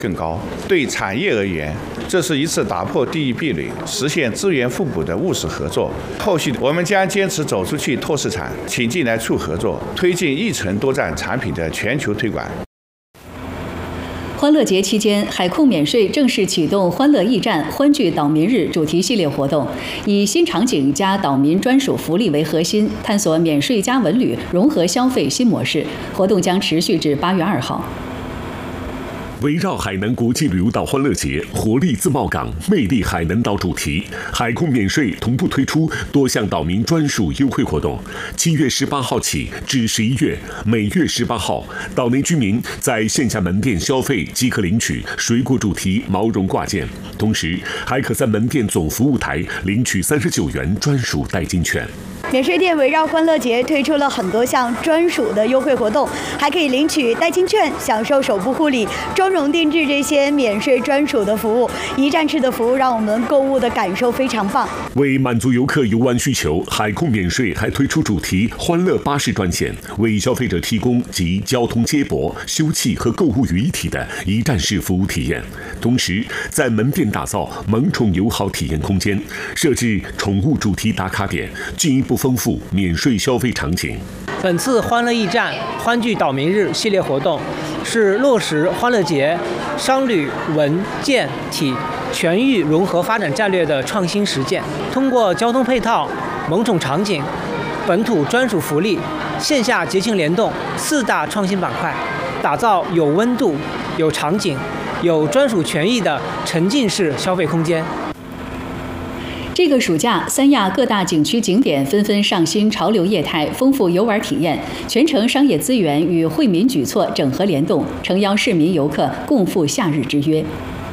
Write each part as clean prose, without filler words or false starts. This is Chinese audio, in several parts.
更高。对产业而言，这是一次打破地域壁垒、实现资源互补的务实合作。后续我们将坚持走出去拓市场，请进来促合作，推进一城多站产品的全球推广。 欢乐节期间，海控免税正式启动欢乐驿站欢聚岛民日主题系列活动，以新场景加岛民专属福利为核心，探索免税加文旅融合消费新模式。活动将持续至8月2号。 围绕海南国际旅游岛欢乐节活力自贸港、魅力海南岛主题，海控免税同步推出多项岛民专属优惠活动。7月18号起至11月，每月18号，岛内居民在线下门店消费即可领取水果主题毛绒挂件，同时还可在门店总服务台领取39元专属代金券。 免税店围绕欢乐节推出了很多项专属的优惠活动，还可以领取代金券，享受手部护理、妆容定制这些免税专属的服务。一站式的服务让我们购物的感受非常棒。 为满足游客游玩需求，海控免税还推出主题欢乐巴士专线，为消费者提供集交通接驳、休憩和购物于一体的一站式服务体验。同时，在门店打造萌宠友好体验空间，设置宠物主题打卡点，进一步丰富免税消费场景。 本次欢乐驿站欢聚岛民日系列活动是落实欢乐节商旅文建体全域融合发展战略的创新实践，通过交通配套、萌宠场景、本土专属福利、线下节庆联动4大创新板块，打造有温度、有场景、有专属权益的沉浸式消费空间。 这个暑假，三亚各大景区景点纷纷上新潮流业态，丰富游玩体验，全程商业资源与惠民举措整合联动，诚邀市民游客共赴夏日之约。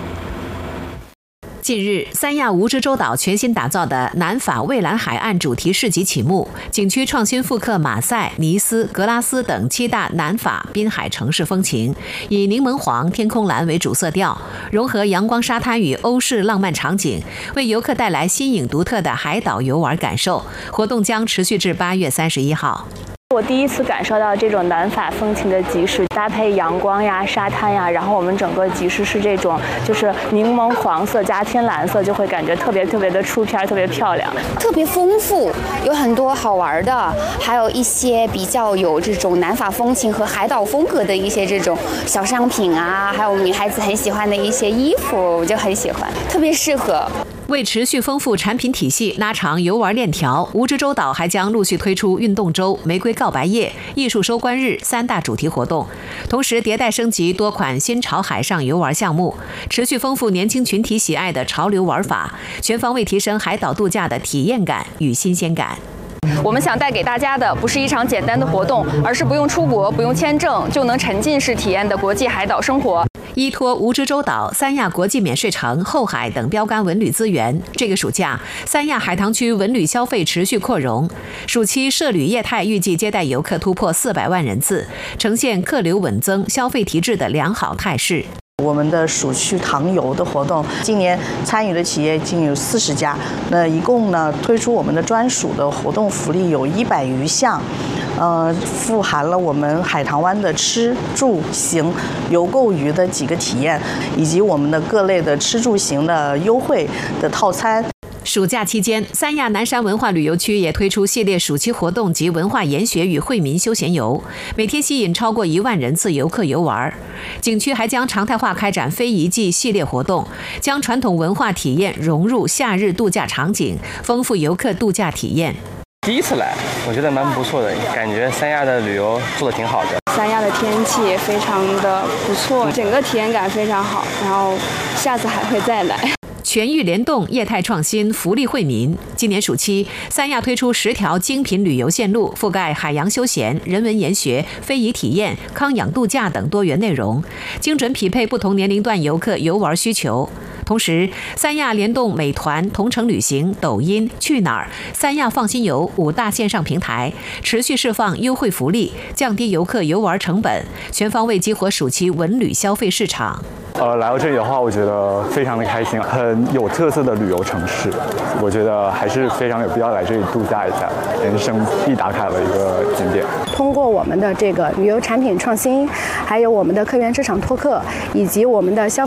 近日，三亚蜈支洲岛全新打造的南法蔚蓝海岸主题市集启幕，景区创新复刻马赛、尼斯、格拉斯等7大南法滨海城市风情，以柠檬黄、天空蓝为主色调，融合阳光沙滩与欧式浪漫场景，为游客带来新颖独特的海岛游玩感受。活动将持续至8月31号。 我第一次感受到这种南法风情的集市，搭配阳光呀、沙滩呀，然后我们整个集市是这种就是柠檬黄色加天蓝色，就会感觉特别的出片，特别漂亮， 特别丰富，有很多好玩的，还有一些比较有这种南法风情和海岛风格的一些这种小商品啊，还有女孩子很喜欢的一些衣服，我就很喜欢，特别适合。 为持续丰富产品体系、拉长游玩链条，蜈支洲岛还将陆续推出运动周、玫瑰告白夜、艺术收官日3大主题活动，同时迭代升级多款新潮海上游玩项目，持续丰富年轻群体喜爱的潮流玩法，全方位提升海岛度假的体验感与新鲜感。 我们想带给大家的不是一场简单的活动，而是不用出国、不用签证就能沉浸式体验的国际海岛生活。 依托蜈支洲岛、三亚国际免税城、后海等标杆文旅资源，这个暑假，三亚海棠区文旅消费持续扩容，暑期涉旅业态预计接待游客突破400万人次，呈现客流稳增、消费提质的良好态势。 我们的暑期糖游的活动，今年参与的企业竟有40家，那一共呢推出我们的专属的活动福利有100余项，富含了我们海棠湾的吃住行游购娱的几个体验，以及我们的各类的吃住行的优惠的套餐。 暑假期间，三亚南山文化旅游区也推出系列暑期活动及文化研学与惠民休闲游，每天吸引超过1万人次游客游玩。景区还将常态化开展非遗季系列活动，将传统文化体验融入夏日度假场景，丰富游客度假体验。 第一次来，我觉得蛮不错的，感觉三亚的旅游做得挺好的。 三亚的天气也非常的不错，整个体验感非常好，然后下次还会再来。 全域联动、业态创新、福利惠民。今年暑期，三亚推出10条精品旅游线路，覆盖海洋休闲、人文研学、非遗体验、康养度假等多元内容，精准匹配不同年龄段游客游玩需求。 同时，三亚联动美团、同程旅行、抖音、去哪儿、三亚放心游5大线上平台，持续释放优惠福利，降低游客游玩成本，全方位激活暑期文旅消费市场。 来到这里的话，我觉得非常的开心，很有特色的旅游城市，我觉得还是非常有必要来这里度假一下，人生必打卡的一个景点。 通过我们的这个旅游产品创新，还有我们的客源市场拓客，以及我们的消费